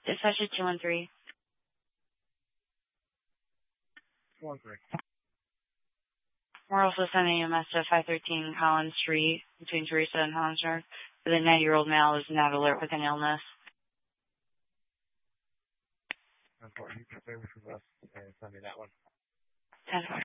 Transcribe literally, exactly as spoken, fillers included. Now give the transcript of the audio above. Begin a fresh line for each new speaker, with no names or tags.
Dispatch at two one three.
two one three.
We're also sending a message to five thirteen Collins Street between Teresa and Hollinger with a ninety-year-old male who's not alert with an illness.
Important. You can stay with us and send me that one.
ten four.